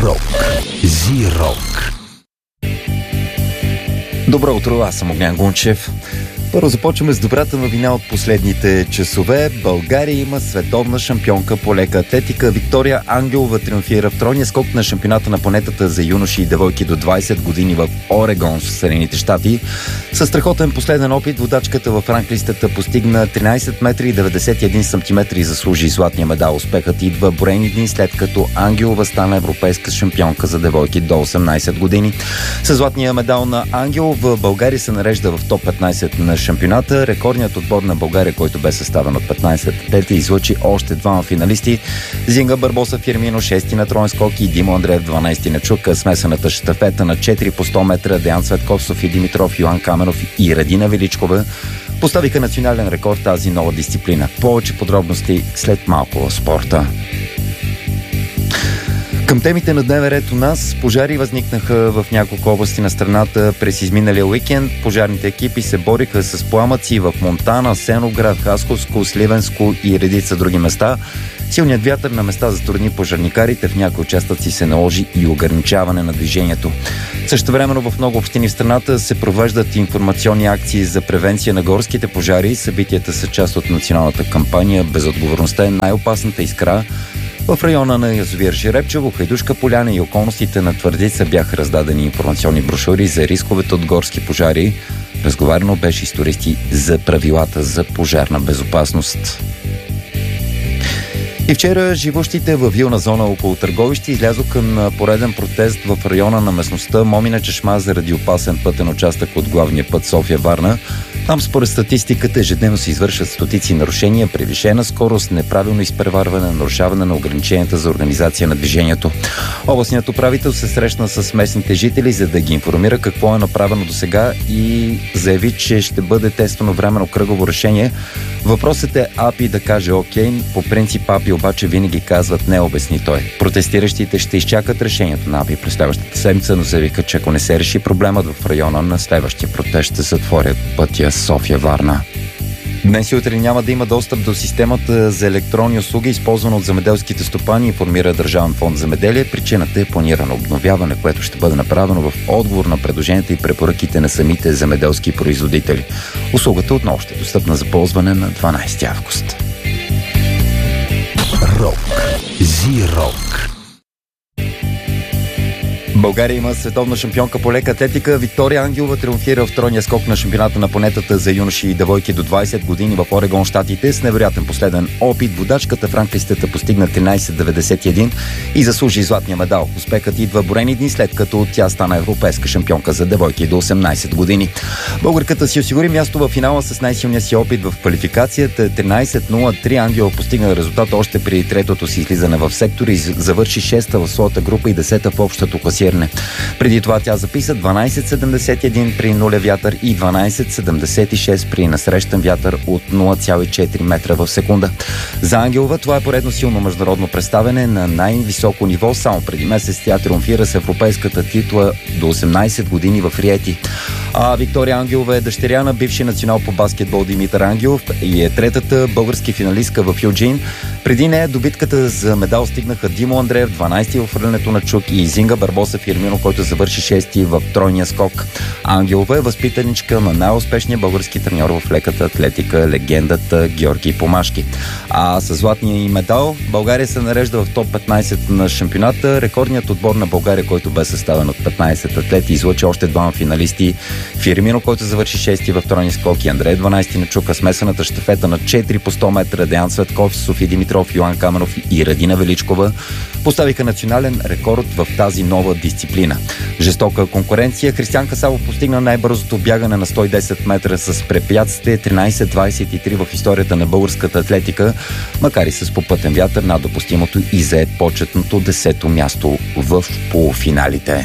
Рок. Зи-рок. Добро утро, аз съм Огнян Гунчев. Първо започваме с добрата новина от последните часове. България има световна шампионка по лека атлетика. Виктория Ангелова триумфира в тройния скок на шампионата на планетата за юноши и девойки до 20 години в Орегон в Съединените щати. Със страхотен последен опит водачката в ранглистата постигна 13 метра и 91 сантиметра и заслужи златния медал. Успехът идва броени дни след като Ангелова стана европейска шампионка за девойки до 18 години. Със златния медал на Ангелова България се нарежда в топ 15 на шампионата. Рекордният отбор на България, който бе съставен от 15 атлети, излъчи още двама финалисти. Зинга Барбоса Фирмино, 6 на троен скок, и Димо Андреев, 12 на чук. Смесената щафета на 4 по 100 метра Деян Цветков, Софи Димитров, Йоан Каменов и Радина Величкова поставиха национален рекорд тази нова дисциплина. Повече подробности след малко в спорта. Към темите на дневен ред у нас, пожари възникнаха в няколко области на страната през изминалия уикенд. Пожарните екипи се бориха с пламъци в Монтана, Сеноград, Хасковско, Сливенско и редица други места. Силният вятър на места затрудни пожарникарите, в някои участъци се наложи и ограничаване на движението. Същевременно в много общини в страната се провеждат информационни акции за превенция на горските пожари. Събитията са част от националната кампания "Безотговорността е най-опасната искра". В района на язовир Жеребчево, Хайдушка поляна и околностите на Твърдица бяха раздадени информационни брошури за рисковете от горски пожари. Разговаряно беше с туристи за правилата за пожарна безопасност. И вчера живущите във вилна зона около Търговище излязоха на пореден протест в района на местността Момина чешма заради опасен пътен участък от главния път София-Варна. Там според статистиката ежедневно се извършват стотици нарушения, превишена скорост, неправилно изпреварване, нарушаване на ограниченията за организация на движението. Областният управител се срещна с местните жители, за да ги информира какво е направено досега и заяви, че ще бъде тествано временно кръгово решение. Въпросът е АПИ да каже окей. По принцип АПИ обаче винаги казват не, обясни той. Протестиращите ще изчакат решението на АПИ през следващата седмица, но заявиха, че ако не се реши проблемът в района на следващия протест, ще затворят пътя София-Варна. Днес и утре няма да има достъп до системата за електронни услуги, използвана от земеделските стопани, информира Държавен фонд "Земеделие". Причината е планирано обновяване, което ще бъде направено в отговор на предложенията и препоръките на самите земеделски производители. Услугата отново ще е достъпна за ползване на 12 август. Рок. Зи-рок. България има световна шампионка по лека атлетика. Виктория Ангелова триумфира в тройния скок на шампионата на планетата за юноши и девойки до 20 години в Орегон, щатите. С невероятен последен опит водачката в ранглистата постигна 13,91 и заслужи златния медал. Успехът идва броени дни след като тя стана европейска шампионка за девойки до 18 години. Българката си осигури място в финала с най-силния си опит в квалификацията. 13,03 Ангелова постигна резултат още при третото си излизане в сектора и завърши 6-та в своята група и 10-та в общото класиране. Преди това тя записа 12,71 при нуля вятър и 12,76 при насрещен вятър от 0,4 метра в секунда. За Ангелова това е поредно силно международно представяне на най-високо ниво. Само преди месец тя триумфира с европейската титла до 18 години в Риети. А Виктория Ангелова е дъщеря на бивши национал по баскетбол Димитър Ангелов и е третата български финалистка в Юджин. Преди нея до битката за медал стигнаха Димо Андреев, 12-ти в хвърлянето на чук, и Зинга Барбоса Фирмино, който завърши 6-ти в тройния скок. Ангелова е възпитаничка на най-успешния български треньор в леката атлетика, легендата Георги Помашки. А със златния и медал България се нарежда в топ 15 на шампионата. Рекордният отбор на България, който бе съставен от 15 атлети, излъчи още двама финалисти. Фирмино, който завърши 6-ти в тройния скок, и Андрей, 12-ти на чука. Смесената щафета на 4 по 100 метра Деян Цветков, Софи Димитров, Йоан Каменов и Радина Величкова поставиха национален рекорд в тази нова дисциплина. Жестока конкуренция. Християн Касалов постигна най-бързото бягане на 110 метра с препятствие 13,23 в историята на българската атлетика, макар и с попътен вятър над допустимото, и зае почетното 10-то място в полуфиналите.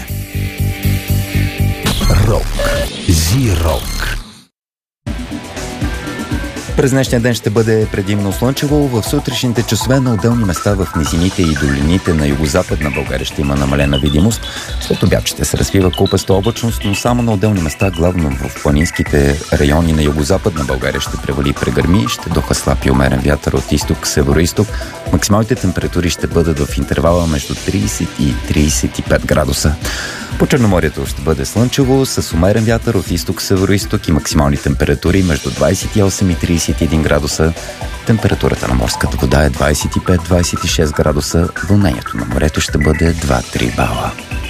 Рок. Зи-рок. През днешния ден ще бъде предимно слънчево. В сутрешните часове на отделни места в низините и долините на югозападна България ще има намалена видимост. След обяд ще се развива купеста облачност, но само на отделни места, главно в планинските райони на югозападна България ще превали и прегърми, ще духа слаб и умерен вятър от изток, североизток. Максималните температури ще бъдат в интервала между 30 и 35 градуса. По Черноморието ще бъде слънчево с умерен вятър от изток, североизток и максимални температури между 28 и 31 градуса. Температурата на морската вода е 25-26 градуса. Вълнението на морето ще бъде 2-3 бала.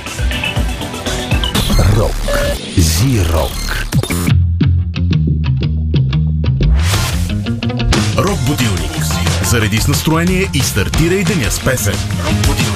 Рок. Зи-рок. Рок будилник. Зареди с настроение и стартирай деня с песен. Рок будилник.